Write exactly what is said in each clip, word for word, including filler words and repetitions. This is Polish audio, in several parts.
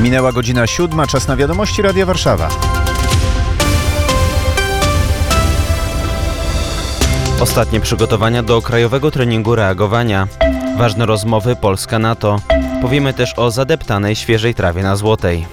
Minęła godzina siódma, czas na wiadomości Radia Warszawa. Ostatnie przygotowania do krajowego treningu reagowania. Ważne rozmowy Polska-NATO. Powiemy też o zadeptanej świeżej trawie na Złotej.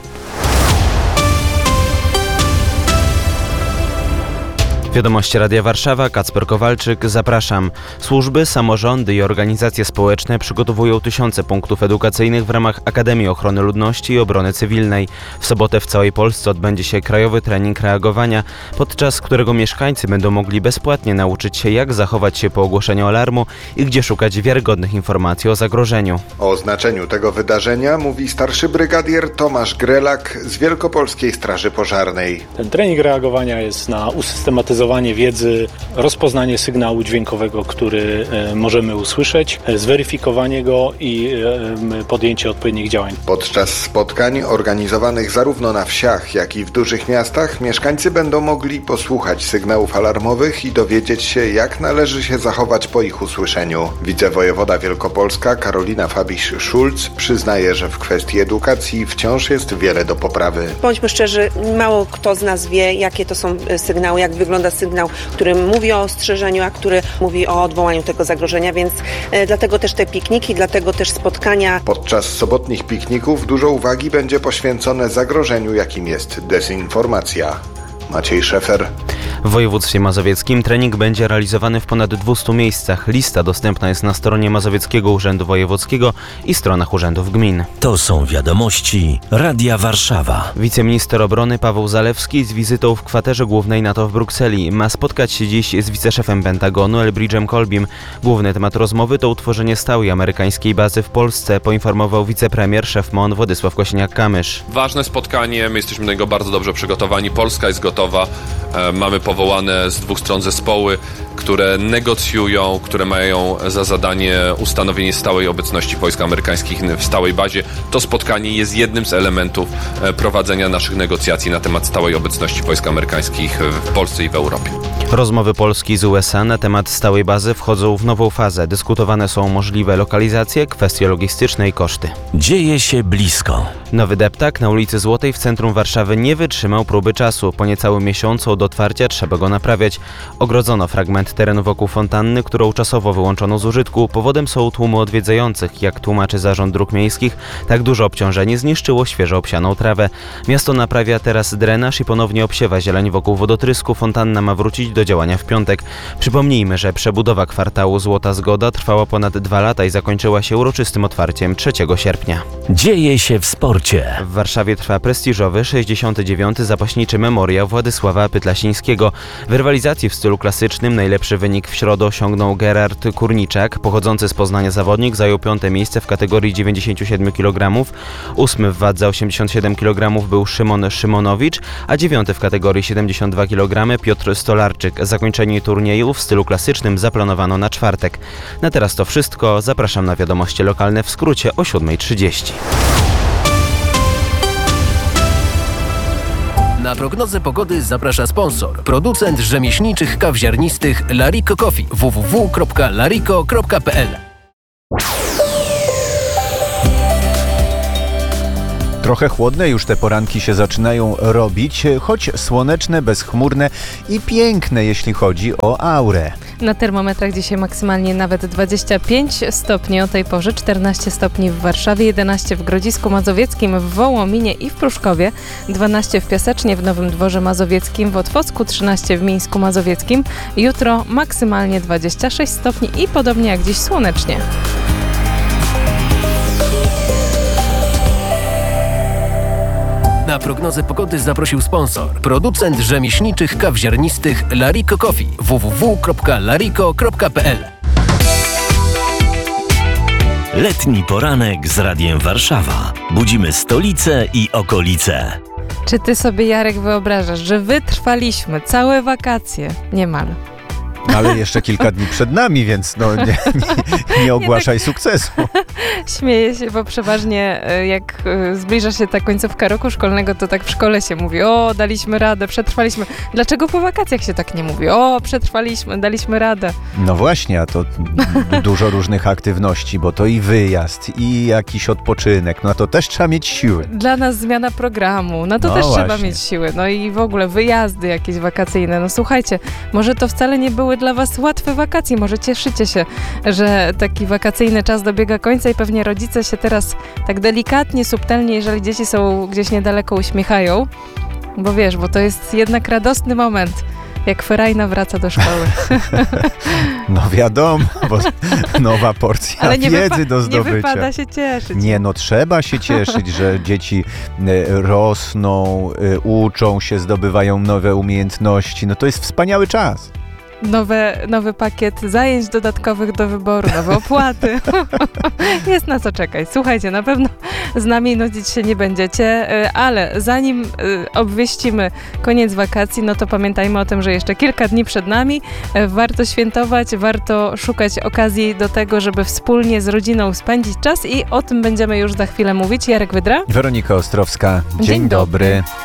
Wiadomości Radia Warszawa, Kacper Kowalczyk, zapraszam. Służby, samorządy i organizacje społeczne przygotowują tysiące punktów edukacyjnych w ramach Akademii Ochrony Ludności i Obrony Cywilnej. W sobotę w całej Polsce odbędzie się krajowy trening reagowania, podczas którego mieszkańcy będą mogli bezpłatnie nauczyć się, jak zachować się po ogłoszeniu alarmu i gdzie szukać wiarygodnych informacji o zagrożeniu. O znaczeniu tego wydarzenia mówi starszy brygadier Tomasz Grelak z Wielkopolskiej Straży Pożarnej. Ten trening reagowania jest na usystematyzowanie wiedzy, rozpoznanie sygnału dźwiękowego, który e, możemy usłyszeć, e, zweryfikowanie go i e, podjęcie odpowiednich działań. Podczas spotkań organizowanych zarówno na wsiach, jak i w dużych miastach mieszkańcy będą mogli posłuchać sygnałów alarmowych i dowiedzieć się, jak należy się zachować po ich usłyszeniu. Wicewojewoda Wielkopolska Karolina Fabiś-Szulc przyznaje, że w kwestii edukacji wciąż jest wiele do poprawy. Bądźmy szczerzy, mało kto z nas wie, jakie to są sygnały, jak wygląda sygnał, który mówi o ostrzeżeniu, a który mówi o odwołaniu tego zagrożenia, więc e, dlatego też te pikniki, dlatego też spotkania. Podczas sobotnich pikników dużo uwagi będzie poświęcone zagrożeniu, jakim jest dezinformacja. Maciej Szefer. W województwie mazowieckim trening będzie realizowany w ponad dwustu miejscach. Lista dostępna jest na stronie Mazowieckiego Urzędu Wojewódzkiego i stronach urzędów gmin. To są wiadomości Radia Warszawa. Wiceminister obrony Paweł Zalewski z wizytą w kwaterze głównej NATO w Brukseli ma spotkać się dziś z wiceszefem Pentagonu Elbridge'em Colbym. Główny temat rozmowy to utworzenie stałej amerykańskiej bazy w Polsce, poinformował wicepremier, szef M O N Władysław Kosiniak-Kamysz. Ważne spotkanie, my jesteśmy do niego bardzo dobrze przygotowani. Polska jest gotowa. E, mamy powołane z dwóch stron zespoły, które negocjują, które mają za zadanie ustanowienie stałej obecności wojsk amerykańskich w stałej bazie. To spotkanie jest jednym z elementów prowadzenia naszych negocjacji na temat stałej obecności wojsk amerykańskich w Polsce i w Europie. Rozmowy Polski z U S A na temat stałej bazy wchodzą w nową fazę. Dyskutowane są możliwe lokalizacje, kwestie logistyczne i koszty. Dzieje się blisko. Nowy deptak na ulicy Złotej w centrum Warszawy nie wytrzymał próby czasu. Po niecałym miesiącu od otwarcia trzeba go naprawiać. Ogrodzono fragment terenu wokół fontanny, którą czasowo wyłączono z użytku. Powodem są tłumy odwiedzających. Jak tłumaczy Zarząd Dróg Miejskich, tak duże obciążenie zniszczyło świeżo obsianą trawę. Miasto naprawia teraz drenaż i ponownie obsiewa zieleń wokół wodotrysku. Fontanna ma wrócić do działania w piątek. Przypomnijmy, że przebudowa kwartału Złota Zgoda trwała ponad dwa lata i zakończyła się uroczystym otwarciem trzeciego sierpnia. Dzieje się w sporcie. W Warszawie trwa prestiżowy sześćdziesiąty dziewiąty zapaśniczy memoriał Władysława Pytlasińskiego. W rywalizacji w stylu klasycznym najlepszy wynik w środę osiągnął Gerard Kurniczak. Pochodzący z Poznania zawodnik zajął piąte miejsce w kategorii dziewięćdziesiąt siedem kilogramów. Ósmy w wadze osiemdziesiąt siedem kilogramów był Szymon Szymonowicz, a dziewiąty w kategorii siedemdziesiąt dwa kilogramy Piotr Stolarczyk. Zakończenie turnieju w stylu klasycznym zaplanowano na czwartek. Na teraz to wszystko. Zapraszam na wiadomości lokalne w skrócie o siódma trzydzieści. Na prognozę pogody zaprasza sponsor. Producent rzemieślniczych kaw ziarnistych Lariko Coffee. w w w kropka lariko kropka p l. Trochę chłodne już te poranki się zaczynają robić, choć słoneczne, bezchmurne i piękne, jeśli chodzi o aurę. Na termometrach dzisiaj maksymalnie nawet dwadzieścia pięć stopni o tej porze, czternaście stopni w Warszawie, jedenaście w Grodzisku Mazowieckim, w Wołominie i w Pruszkowie, dwanaście w Piasecznie, w Nowym Dworze Mazowieckim, w Otwocku, trzynaście w Mińsku Mazowieckim. Jutro maksymalnie dwadzieścia sześć stopni i podobnie jak dziś słonecznie. Na prognozę pogody zaprosił sponsor. Producent rzemieślniczych kaw ziarnistych Lariko Coffee. w w w kropka lariko kropka p l. Letni poranek z Radiem Warszawa. Budzimy stolicę i okolice. Czy ty sobie, Jarek, wyobrażasz, że wytrwaliśmy całe wakacje niemal? Ale jeszcze kilka dni przed nami, więc no nie, nie, nie ogłaszaj sukcesu. Śmieję się, bo przeważnie e, jak e, zbliża się ta końcówka roku szkolnego, to tak w szkole się mówi: o, daliśmy radę, przetrwaliśmy. Dlaczego po wakacjach się tak nie mówi? O, przetrwaliśmy, daliśmy radę. No właśnie, a to d- dużo różnych aktywności, bo to i wyjazd, i jakiś odpoczynek, no to też trzeba mieć siły. Dla nas zmiana programu, no to No też trzeba właśnie. mieć siły. No i w ogóle wyjazdy jakieś wakacyjne. No słuchajcie, może to wcale nie były dla was łatwe wakacje, może cieszycie się, że taki wakacyjny czas dobiega końca i pewnie rodzice się teraz tak delikatnie, subtelnie, jeżeli dzieci są gdzieś niedaleko, uśmiechają, bo wiesz, bo to jest jednak radosny moment, jak Ferajna wraca do szkoły. No wiadomo, bo nowa porcja Ale nie, wiedzy wypa- do nie zdobycia. wypada się cieszyć. Nie, no trzeba się cieszyć, że dzieci e, rosną, e, uczą się, zdobywają nowe umiejętności. No to jest wspaniały czas. Nowe, nowy pakiet zajęć dodatkowych do wyboru, nowe opłaty. Jest na co czekać. Słuchajcie, na pewno z nami nudzić się nie będziecie, y, ale zanim y, obwieścimy koniec wakacji, no to pamiętajmy o tym, że jeszcze kilka dni przed nami. Y, Warto świętować, warto szukać okazji do tego, żeby wspólnie z rodziną spędzić czas i o tym będziemy już za chwilę mówić. Jarek Wydra. Weronika Ostrowska, dzień, Dzień dobry. dobry.